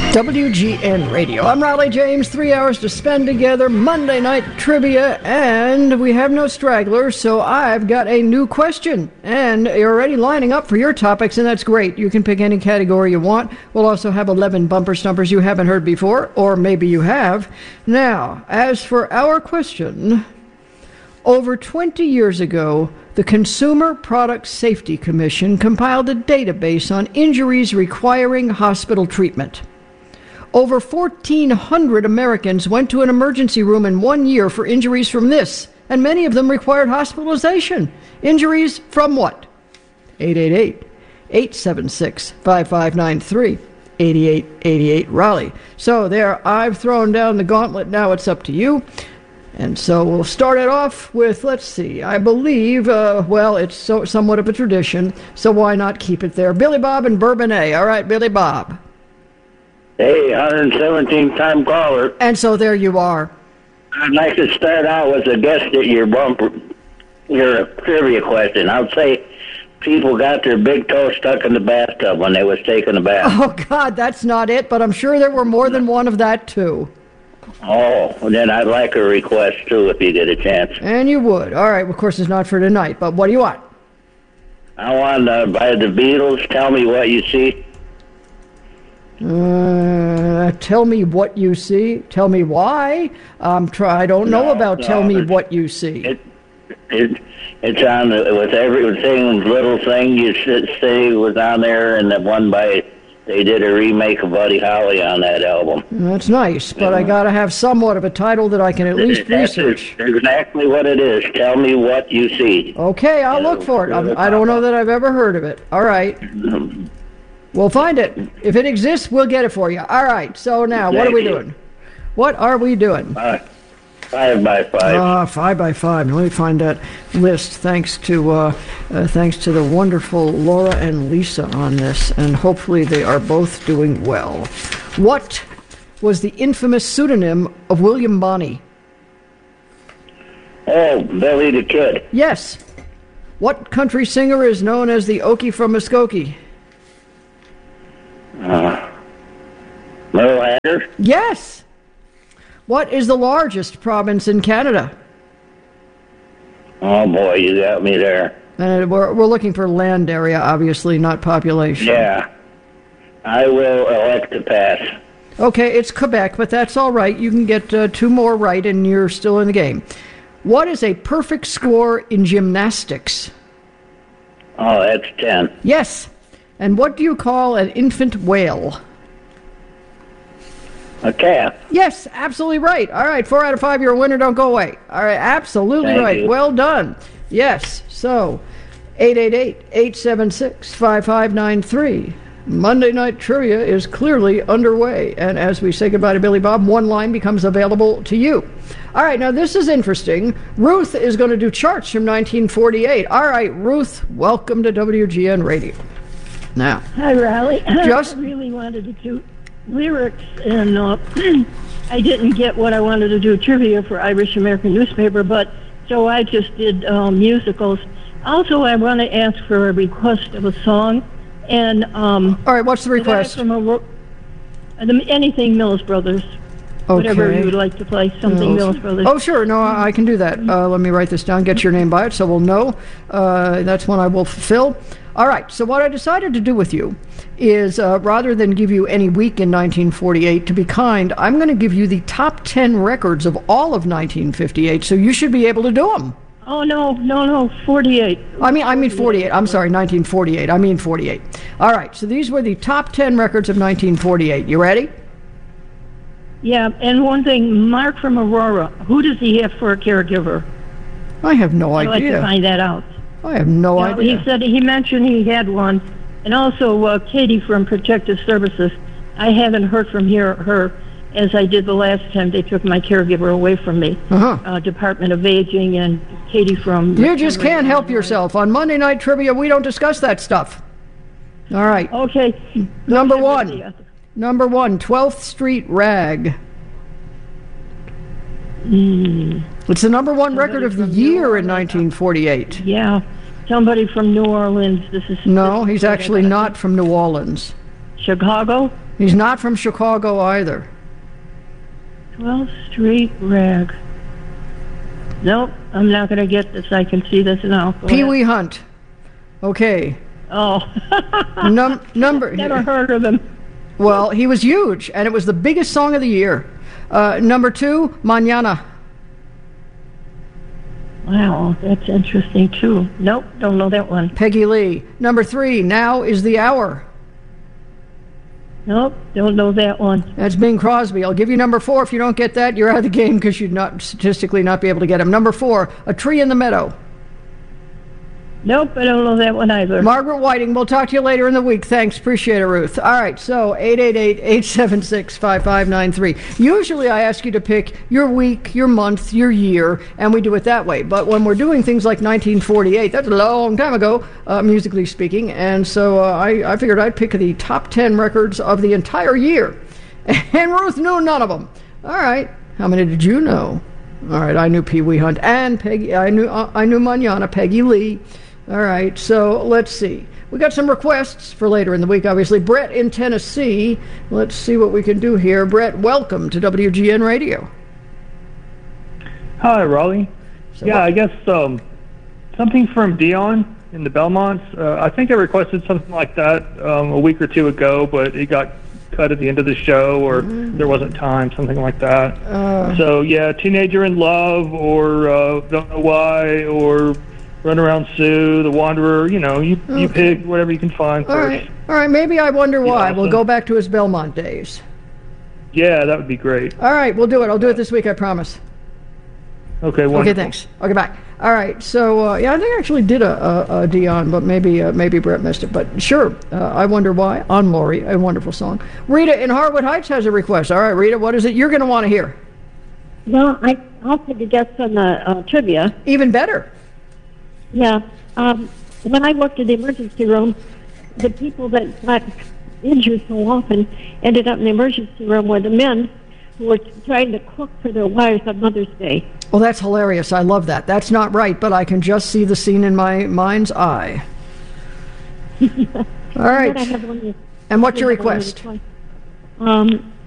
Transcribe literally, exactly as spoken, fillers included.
W G N Radio. I'm Raleigh James. Three hours to spend together. Monday night trivia, and we have no stragglers, so I've got a new question. And you're already lining up for your topics, and that's great. You can pick any category you want. We'll also have eleven bumper stumpers you haven't heard before, or maybe you have. Now, as for our question, over twenty years ago, the Consumer Product Safety Commission compiled a database on injuries requiring hospital treatment. Over fourteen hundred Americans went to an emergency room in one year for injuries from this, and many of them required hospitalization. Injuries from what? eight eight eight, eight seven six, five five nine three, eight eight eight eight, Raleigh. So there, I've thrown down the gauntlet. Now it's up to you. And so we'll start it off with, let's see, I believe, uh, well, it's so, somewhat of a tradition, so why not keep it there? Billy Bob and Bourbonnais. All right, Billy Bob. Hey, one hundred seventeenth time caller. And so there you are. I'd like to start out with a guess at your bumper, your trivia question. I'd say people got their big toe stuck in the bathtub when they was taking a bath. Oh, God, that's not it, but I'm sure there were more than one of that, too. Oh, well, then I'd like a request, too, if you get a chance. And you would. All right, of course, it's not for tonight, but what do you want? I want, uh, by the Beatles, Tell Me What You See. Uh, tell me what you see. Tell me why. Um, try. I don't know No, about no, tell me it's- what you see. It, it, it's on, the, with everything, little thing you should say was on there, and the one by, they did a remake of Buddy Holly on that album. That's nice, but I got to have somewhat of a title that I can at least That's research. exactly what it is. Tell me what you see. Okay, I'll look for it. I'm, I don't know that I've ever heard of it. All right. We'll find it. If it exists, we'll get it for you. All right. So now, what are we Thank you. doing? What are we doing? Uh, five by five. Ah, five by five. Let me find that list. Thanks to uh, uh, thanks to the wonderful Laura and Lisa on this, and hopefully they are both doing well. What was the infamous pseudonym of William Bonney? Oh, Billy the Kid. Yes. What country singer is known as the Okie from Muskogee? Uh, Merle Haggard. Yes. What is the largest province in Canada? Oh boy, you got me there. And we're we're looking for land area, obviously, not population. Yeah. I will elect to pass. Okay, it's Quebec, but that's all right. You can get uh, two more right, and you're still in the game. What is a perfect score in gymnastics? Oh, that's ten. Yes. And what do you call an infant whale? A calf. Yes, absolutely right. All right, four out of five, you're a winner. Don't go away. All right, absolutely Thank right. you. Well done. Yes. So, eight eight eight, eight seven six, five five nine three. Monday Night Trivia is clearly underway. And as we say goodbye to Billy Bob, one line becomes available to you. All right, now this is interesting. Ruth is going to do charts from nineteen forty-eight. All right, Ruth, welcome to W G N Radio. Now, Hi, Raleigh. Just- I really wanted to do lyrics, and uh, I didn't get what I wanted to do, trivia for Irish American newspaper, but so I just did um, musicals. Also, I want to ask for a request of a song, and um, all right, what's the the guy request? from a, ro- uh, the- anything Mills Brothers, whatever Okay. you would like to play, something Mills Brothers. Oh, sure. No, I I can do that. Uh, let me write this down, get your name by it, so we'll know. Uh, that's one I will fulfill. All right, so what I decided to do with you is, uh, rather than give you any week in nineteen forty-eight, to be kind, I'm going to give you the top ten records of all of nineteen fifty-eight, so you should be able to do them. Oh, no, no, no, forty-eight. I mean, I mean forty-eight. I'm sorry, nineteen forty-eight. I mean forty-eight. All right, so these were the top ten records of nineteen forty-eight. You ready? Yeah, and one thing, Mark from Aurora, who does he have for a caregiver? I have no I'd like to idea. find that out. I have no No, idea. he said he mentioned he had one, and also uh, Katie from Protective Services. I haven't heard from her, her as I did the last time they took my caregiver away from me. Uh-huh. Uh, Department of Aging and Katie from. You just can't help yourself. On Monday Night Trivia, we don't discuss that stuff. All right. Okay. Number Go ahead with one. the- Number one, twelfth Street Rag. Mm, It's the number one record of the from New year in Orleans. nineteen forty-eight. yeah, somebody from New Orleans. This is No, he's this is- actually not from New Orleans. Chicago. He's not from Chicago either. twelfth Street Rag. Nope, I'm not going to get this. I can see this now. Go Pee ahead. Wee Hunt. Okay. Oh. Num- number. Never heard of him. Well, he was huge, and it was the biggest song of the year. Uh, number two, Mañana. Wow, that's interesting, too. Nope, don't know that one. Peggy Lee. Number three, Now is the Hour. Nope, don't know that one. That's Bing Crosby. I'll give you number four. If you don't get that, you're out of the game because you'd not statistically not be able to get him. Number four, A Tree in the Meadow. Nope, I don't know that one either. Margaret Whiting, we'll talk to you later in the week. Thanks, appreciate it, Ruth. All right, so eight eight eight, eight seven six, five five nine three. Usually I ask you to pick your week, your month, your year, and we do it that way. But when we're doing things like nineteen forty-eight, that's a long time ago, uh, musically speaking, and so uh, I, I figured I'd pick the top ten records of the entire year. And Ruth knew none of them. All right, how many did you know? All right, I knew Pee Wee Hunt and Peggy. I knew uh, I knew Mañana, Peggy Lee. All right, so let's see. We got some requests for later in the week, obviously. Brett in Tennessee. Let's see what we can do here. Brett, welcome to W G N Radio. Hi, Raleigh. So yeah, what- I guess um, something from Dion in the Belmonts. Uh, I think I requested something like that um, a week or two ago, but it got cut at the end of the show, or Mm-hmm. there wasn't time, something like that. Uh, so, yeah, Teenager in Love, or uh, Don't Know Why, or Run Around Sue, The Wanderer. You know, you, you Okay. pick whatever you can find all first. right, all right. Maybe I Wonder Why. Yeah, We'll so- go back to his Belmont days. Yeah, that would be great. All right, we'll do it. I'll do it this week, I promise. Okay, wonderful. Okay, thanks. Okay, bye. All right, so uh, yeah, I think I actually did a, a, a Dion, but maybe uh, maybe Brett missed it. But sure, uh, I Wonder Why on Lori, a wonderful song. Rita in Harwood Heights has a request. All right, Rita, what is it you're going to want to hear? Well, I, I'll take a guess on the uh, trivia. Even better. Yeah. Um, when I worked in the emergency room, the people that got injured so often ended up in the emergency room were the men who were trying to cook for their wives on Mother's Day. Well, that's hilarious. I love that. That's not right, but I can just see the scene in my mind's eye. All And then I right. have one- And what's your I have one request? request. Um,